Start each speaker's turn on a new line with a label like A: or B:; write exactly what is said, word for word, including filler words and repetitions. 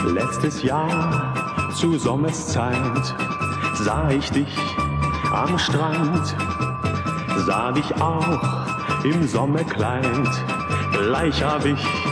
A: Letztes Jahr zu Sommerszeit sah ich dich am Strand, sah dich auch im Sommerkleid. Gleich hab ich